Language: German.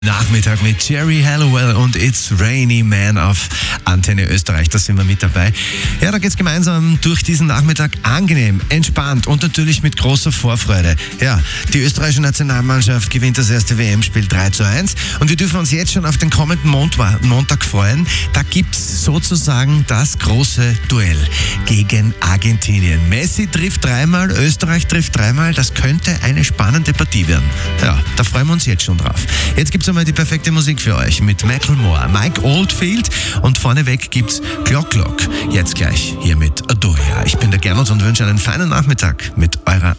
Nachmittag mit Jerry Halliwell und It's Rainy Man auf Antenne Österreich, da sind wir mit dabei. Ja, da geht's gemeinsam durch diesen Nachmittag angenehm, entspannt und natürlich mit großer Vorfreude. Ja, die österreichische Nationalmannschaft gewinnt das erste WM-Spiel 3:1 und wir dürfen uns jetzt schon auf den kommenden Montag freuen. Da gibt's sozusagen das große Duell gegen Argentinien. Messi trifft dreimal, Österreich trifft dreimal, das könnte eine spannende Partie werden. Ja, da freuen wir uns jetzt schon drauf. Jetzt gibt's einmal die perfekte Musik für euch mit Macklemore, Mike Oldfield und vorneweg gibt's Glock Glock. Jetzt gleich hier mit Adoria. Ich bin der Gernot und wünsche einen feinen Nachmittag mit eurer